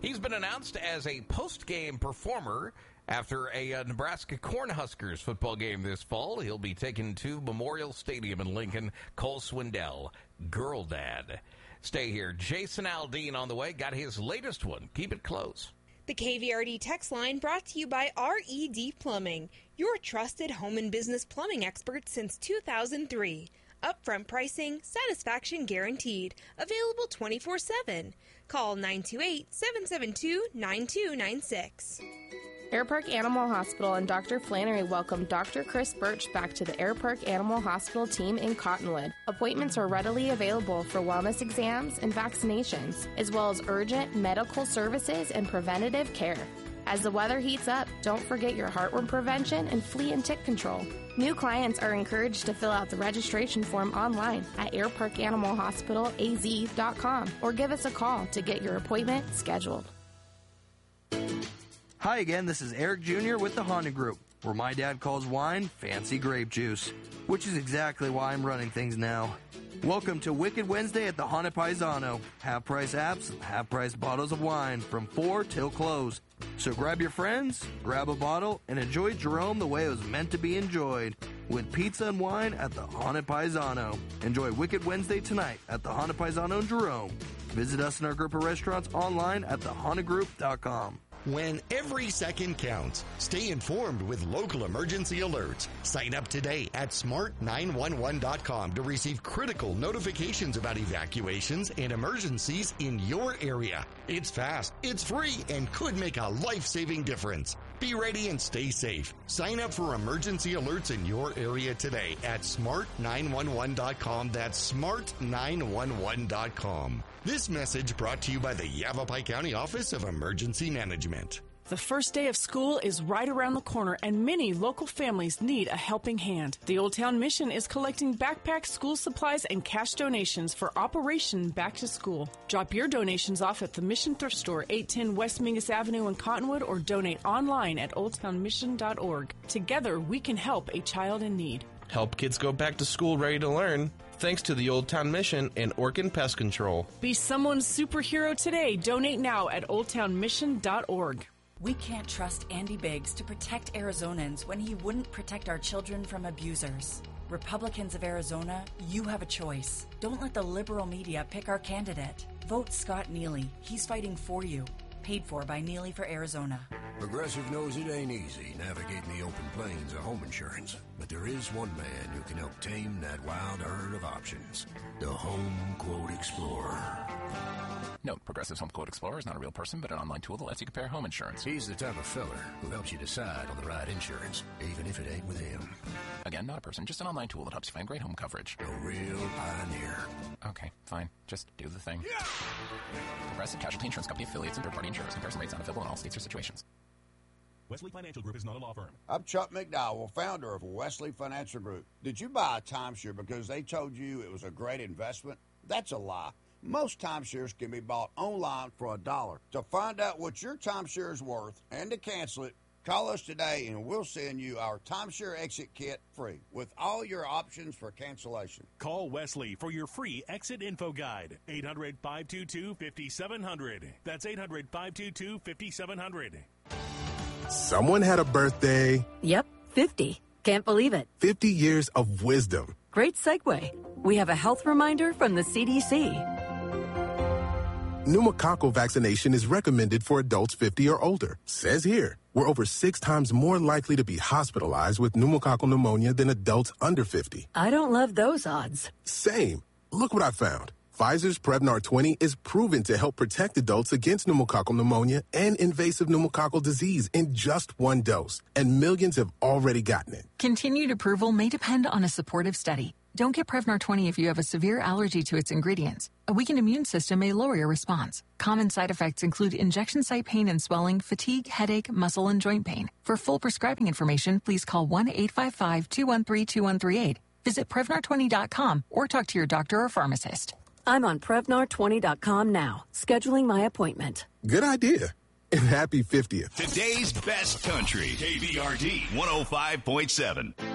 He's been announced as a post-game performer after a Nebraska Cornhuskers football game this fall. He'll be taken to Memorial Stadium in Lincoln. Cole Swindell, Girl Dad. Stay here. Jason Aldean on the way. Got his latest one. Keep it close. The KVRD text line brought to you by RED Plumbing, your trusted home and business plumbing expert since 2003. Upfront pricing, satisfaction guaranteed. Available 24/7. Call 928-772-9296. Air Park Animal Hospital and Dr. Flannery welcome Dr. Chris Birch back to the Air Park Animal Hospital team in Cottonwood. Appointments are readily available for wellness exams and vaccinations, as well as urgent medical services and preventative care. As the weather heats up, don't forget your heartworm prevention and flea and tick control. New clients are encouraged to fill out the registration form online at airparkanimalhospitalalz.com or give us a call to get your appointment scheduled. Hi again, this is Eric Jr. with the Honda Group, where my dad calls wine fancy grape juice, which is exactly why I'm running things now. Welcome to Wicked Wednesday at the Honda Paisano. Half-price apps, half-price bottles of wine from 4 till close. So grab your friends, grab a bottle, and enjoy Jerome the way it was meant to be enjoyed, with pizza and wine at the Honda Paisano. Enjoy Wicked Wednesday tonight at the Honda Paisano in Jerome. Visit us in our group of restaurants online at thehondagroup.com. When every second counts, stay informed with local emergency alerts. Sign up today at smart911.com to receive critical notifications about evacuations and emergencies in your area. It's fast, it's free, and could make a life-saving difference. Be ready and stay safe. Sign up for emergency alerts in your area today at smart911.com. That's smart911.com. This message brought to you by the Yavapai County Office of Emergency Management. The first day of school is right around the corner, and many local families need a helping hand. The Old Town Mission is collecting backpacks, school supplies, and cash donations for Operation Back to School. Drop your donations off at the Mission Thrift Store, 810 West Mingus Avenue in Cottonwood, or donate online at oldtownmission.org. Together, we can help a child in need. Help kids go back to school ready to learn. Thanks to the Old Town Mission and Orkin Pest Control. Be someone's superhero today. Donate now at oldtownmission.org. We can't trust Andy Biggs to protect Arizonans when he wouldn't protect our children from abusers. Republicans of Arizona, you have a choice. Don't let the liberal media pick our candidate. Vote Scott Neely. He's fighting for you. Paid for by Neely for Arizona. Progressive knows it ain't easy navigating the open plains of home insurance, but there is one man who can help tame that wild herd of options. The Home Quote Explorer. Note, Progressive's Home Quote Explorer is not a real person, but an online tool that lets you compare home insurance. He's the type of feller who helps you decide on the right insurance, even if it ain't with him. Again, not a person, just an online tool that helps you find great home coverage. A real pioneer. Okay, fine. Just do the thing. Yeah! Progressive Casualty Insurance Company affiliates and third-party insurers. Comparison rates not available in all states or situations. Wesley Financial Group is not a law firm. I'm Chuck McDowell, founder of Wesley Financial Group. Did you buy a timeshare because they told you it was a great investment? That's a lie. Most timeshares can be bought online for $1. To find out what your timeshare is worth and to cancel it, call us today and we'll send you our timeshare exit kit free with all your options for cancellation. Call Wesley for your free exit info guide. 800-522-5700. That's 800-522-5700. Someone had a birthday. Yep, 50. Can't believe it. 50 years of wisdom. Great segue. We have a health reminder from the CDC. Pneumococcal vaccination is recommended for adults 50 or older. Says here, we're over 6 times more likely to be hospitalized with pneumococcal pneumonia than adults under 50. I don't love those odds. Same. Look what I found. Pfizer's Prevnar 20 is proven to help protect adults against pneumococcal pneumonia and invasive pneumococcal disease in just 1 dose, and millions have already gotten it. Continued approval may depend on a supportive study. Don't get Prevnar 20 if you have a severe allergy to its ingredients. A weakened immune system may lower your response. Common side effects include injection site pain and swelling, fatigue, headache, muscle, and joint pain. For full prescribing information, please call 1-855-213-2138. Visit Prevnar20.com or talk to your doctor or pharmacist. I'm on Prevnar20.com now, scheduling my appointment. Good idea. And happy 50th. Today's best country. KVRD 105.7.